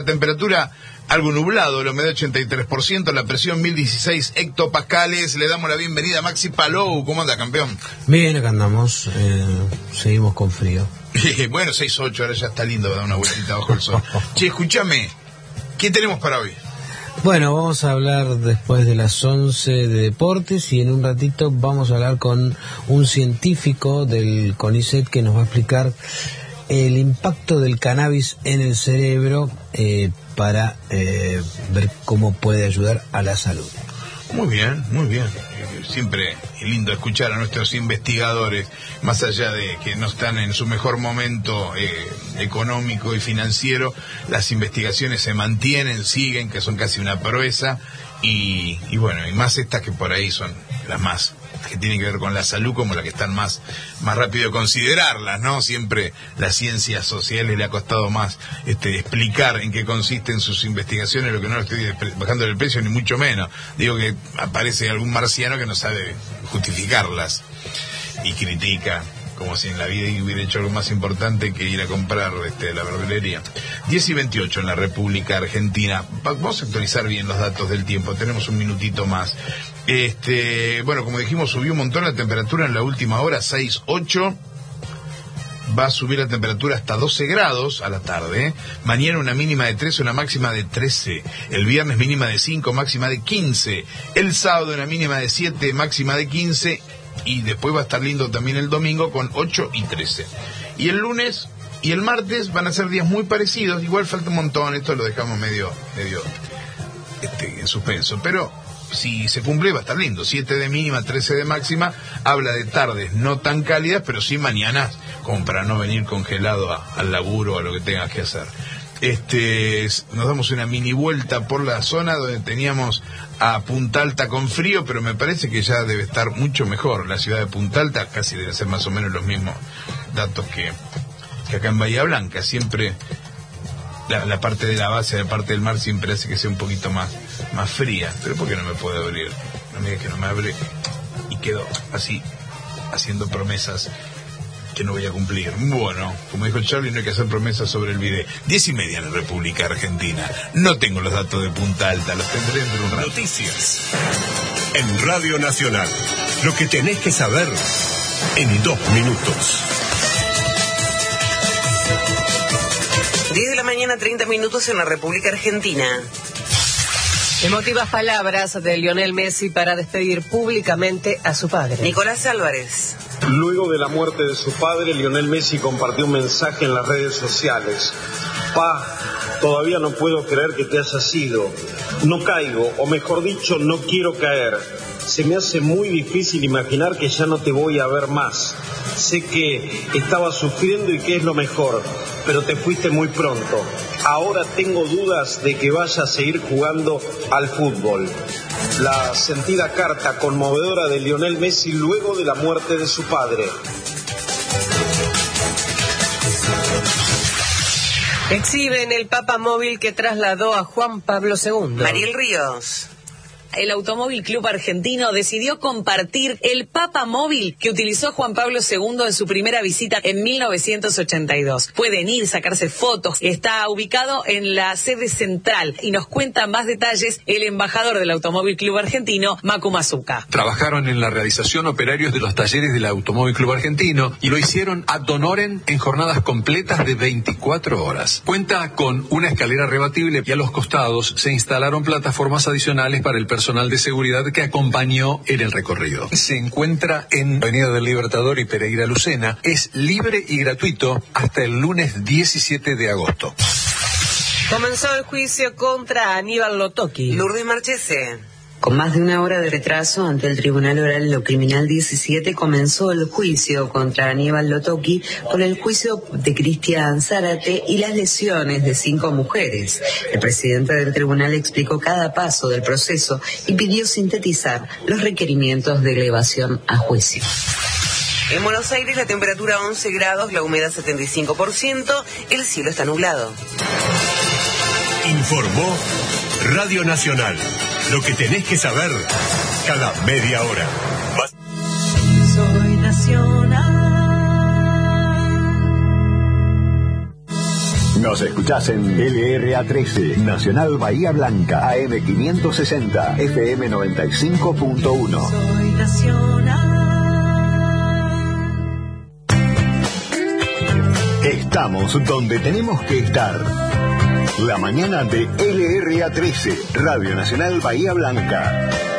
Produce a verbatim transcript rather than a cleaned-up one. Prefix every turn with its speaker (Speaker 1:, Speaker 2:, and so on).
Speaker 1: La temperatura algo nublado, la humedad ochenta y tres por ciento, la presión mil dieciséis hectopascales. Le damos la bienvenida a Maxi Palou. ¿Cómo anda, campeón?
Speaker 2: Bien, acá andamos, eh, seguimos con frío.
Speaker 1: Bueno, seis ocho, ahora ya está lindo dar una vueltita bajo el sol. Che, escúchame, ¿qué tenemos para hoy?
Speaker 2: Bueno, vamos a hablar después de las once de deportes y en un ratito vamos a hablar con un científico del CONICET que nos va a explicar el impacto del cannabis en el cerebro eh, para eh, ver cómo puede ayudar a la salud.
Speaker 1: Muy bien, muy bien. Siempre es lindo escuchar a nuestros investigadores, más allá de que no están en su mejor momento eh, económico y financiero, las investigaciones se mantienen, siguen, que son casi una proeza, y, y bueno, y más estas que por ahí son las más que tienen que ver con la salud, como las que están más más rápido de considerarlas, ¿no? Siempre las ciencias sociales le ha costado más este explicar en qué consisten sus investigaciones, lo que no le estoy bajando el precio, ni mucho menos. Digo que aparece algún marciano que no sabe justificarlas y critica, como si en la vida hubiera hecho algo más importante que ir a comprar este, la verdulería. diez y veintiocho en la República Argentina. Vamos a actualizar bien los datos del tiempo, tenemos un minutito más. Este, bueno, como dijimos, subió un montón la temperatura en la última hora, seis ocho. Va a subir la temperatura hasta doce grados a la tarde, ¿eh? Mañana una mínima de trece, una máxima de trece. El viernes mínima de cinco, máxima de quince. El sábado una mínima de siete, máxima de quince. Y después va a estar lindo también el domingo con ocho y trece. Y el lunes y el martes van a ser días muy parecidos. Igual falta un montón, esto lo dejamos medio, medio este, en suspenso. Pero si se cumple va a estar lindo. siete de mínima, trece de máxima. Habla de tardes no tan cálidas, pero sí mañanas, como para no venir congelado a, al laburo o a lo que tengas que hacer. Este, nos damos una mini vuelta por la zona donde teníamos a Punta Alta con frío, pero me parece que ya debe estar mucho mejor la ciudad de Punta Alta, casi debe ser más o menos los mismos datos que, que acá en Bahía Blanca. Siempre la, la parte de la base, la parte del mar siempre hace que sea un poquito más, más fría. Pero ¿por qué no me puede abrir? No me digas que no me abre y quedo así haciendo promesas que no voy a cumplir. Bueno, como dijo Charlie, no hay que hacer promesas sobre el video. Diez y media en la República Argentina. No tengo los datos de Punta Alta, los tendré dentro de un rato.
Speaker 3: Noticias en Radio Nacional. Lo que tenés que saber en dos minutos.
Speaker 4: diez de la mañana, treinta minutos en la República Argentina.
Speaker 5: Emotivas palabras de Lionel Messi para despedir públicamente a su padre.
Speaker 4: Nicolás Álvarez.
Speaker 6: Luego de la muerte de su padre, Lionel Messi compartió un mensaje en las redes sociales. Pa, todavía no puedo creer que te hayas ido. No caigo, o mejor dicho, no quiero caer. Se me hace muy difícil imaginar que ya no te voy a ver más. Sé que estabas sufriendo y que es lo mejor, pero te fuiste muy pronto. Ahora tengo dudas de que vayas a seguir jugando al fútbol. La sentida carta conmovedora de Lionel Messi luego de la muerte de su padre.
Speaker 5: Exhiben el Papa Móvil que trasladó a Juan Pablo segundo.
Speaker 4: Mariel Ríos.
Speaker 7: El Automóvil Club Argentino decidió compartir el Papa Móvil que utilizó Juan Pablo segundo en su primera visita en mil novecientos ochenta y dos. Pueden ir, sacarse fotos. Está ubicado en la sede central y nos cuenta más detalles el embajador del Automóvil Club Argentino, Macu Mazuca.
Speaker 8: Trabajaron en la realización operarios de los talleres del Automóvil Club Argentino y lo hicieron ad honorem en jornadas completas de veinticuatro horas. Cuenta con una escalera rebatible y a los costados se instalaron plataformas adicionales para el personal personal de seguridad que acompañó en el recorrido. Se encuentra en Avenida del Libertador y Pereira Lucena. Es libre y gratuito hasta el lunes diecisiete de agosto.
Speaker 5: Comenzó el juicio contra Aníbal Lotoki.
Speaker 4: Lourdes Marchese.
Speaker 9: Con más de una hora de retraso ante el Tribunal Oral Lo Criminal diecisiete comenzó el juicio contra Aníbal Lotoki por el juicio de Cristian Zárate y las lesiones de cinco mujeres. El presidente del tribunal explicó cada paso del proceso y pidió sintetizar los requerimientos de elevación a juicio.
Speaker 4: En Buenos Aires la temperatura once grados, la humedad setenta y cinco por ciento, el cielo está nublado.
Speaker 3: Informó Radio Nacional. Lo que tenés que saber cada media hora. Vas...
Speaker 5: Soy nacional.
Speaker 10: Nos escuchás en L R A trece, Nacional Bahía Blanca, A M quinientos sesenta, F M noventa y cinco punto uno.
Speaker 11: Soy nacional.
Speaker 10: Estamos donde tenemos que estar. La mañana de L R A trece, Radio Nacional Bahía Blanca.